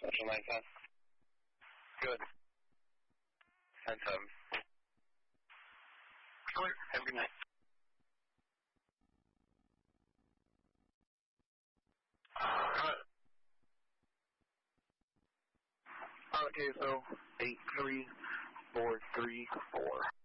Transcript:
Central 910. Good. 10-7. Clear. Have a good night. Okay, so 83434.